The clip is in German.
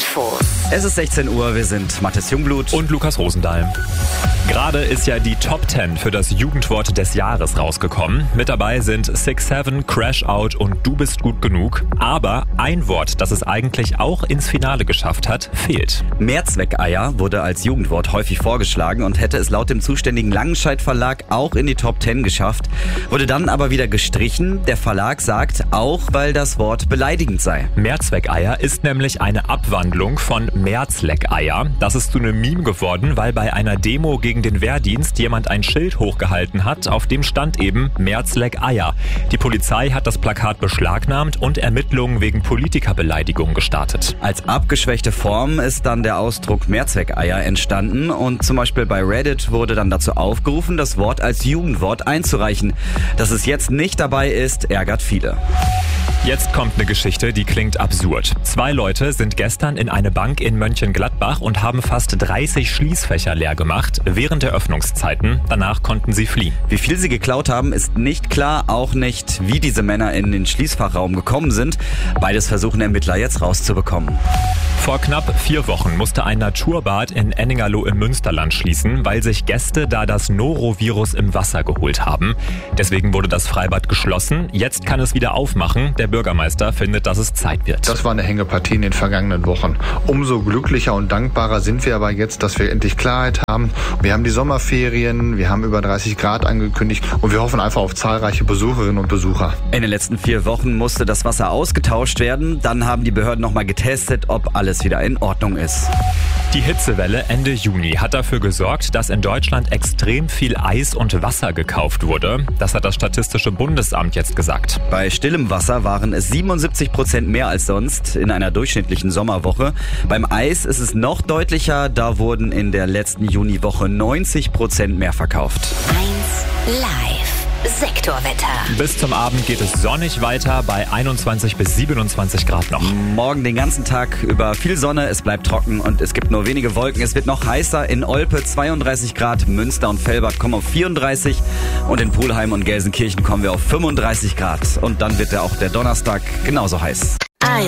Infos. Es ist 16 Uhr, wir sind Mathis Jungblut und Lukas Rosendahl. Gerade ist ja die Top 10 für das Jugendwort des Jahres rausgekommen. Mit dabei sind 6-7, Crash Out und Du bist gut genug. Aber ein Wort, das es eigentlich auch ins Finale geschafft hat, fehlt. Mehrzweckeier wurde als Jugendwort häufig vorgeschlagen und hätte es laut dem zuständigen Langenscheidt Verlag auch in die Top 10 geschafft, wurde dann aber wieder gestrichen. Der Verlag sagt, auch weil das Wort beleidigend sei. Mehrzweckeier ist nämlich eine Abwandlung von Merzleckeier. Das ist zu einem Meme geworden, weil bei einer Demo gegen den Wehrdienst jemand ein Schild hochgehalten hat, auf dem stand eben Merzleckeier. Die Polizei hat das Plakat beschlagnahmt und Ermittlungen wegen Politikerbeleidigung gestartet. Als abgeschwächte Form ist dann der Ausdruck Mehrzweckeier entstanden und zum Beispiel bei Reddit wurde dann dazu aufgerufen, das Wort als Jugendwort einzureichen. Dass es jetzt nicht dabei ist, ärgert viele. Jetzt kommt eine Geschichte, die klingt absurd. 2 Leute sind gestern in eine Bank in Mönchengladbach und haben fast 30 Schließfächer leer gemacht während der Öffnungszeiten. Danach konnten sie fliehen. Wie viel sie geklaut haben, ist nicht klar, auch nicht, wie diese Männer in den Schließfachraum gekommen sind. Beides versuchen Ermittler jetzt rauszubekommen. Vor knapp 4 Wochen musste ein Naturbad in Enningerloh im Münsterland schließen, weil sich Gäste da das Norovirus im Wasser geholt haben. Deswegen wurde das Freibad geschlossen. Jetzt kann es wieder aufmachen. Der Bürgermeister findet, dass es Zeit wird. Das war eine Hängepartie in den vergangenen Wochen. Umso glücklicher und dankbarer sind wir aber jetzt, dass wir endlich Klarheit haben. Wir haben die Sommerferien, wir haben über 30 Grad angekündigt und wir hoffen einfach auf zahlreiche Besucherinnen und Besucher. In den letzten 4 Wochen musste das Wasser ausgetauscht werden. Dann haben die Behörden nochmal getestet, ob alles wieder in Ordnung ist. Die Hitzewelle Ende Juni hat dafür gesorgt, dass in Deutschland extrem viel Eis und Wasser gekauft wurde. Das hat das Statistische Bundesamt jetzt gesagt. Bei stillem Wasser waren es 77% mehr als sonst in einer durchschnittlichen Sommerwoche. Beim Eis ist es noch deutlicher, da wurden in der letzten Juniwoche 90% mehr verkauft. 1 Live. Sektorwetter. Bis zum Abend geht es sonnig weiter bei 21 bis 27 Grad noch. Morgen den ganzen Tag über viel Sonne, es bleibt trocken und es gibt nur wenige Wolken. Es wird noch heißer, in Olpe 32 Grad, Münster und Velbert kommen auf 34 und in Pulheim und Gelsenkirchen kommen wir auf 35 Grad. Und dann wird ja auch der Donnerstag genauso heiß.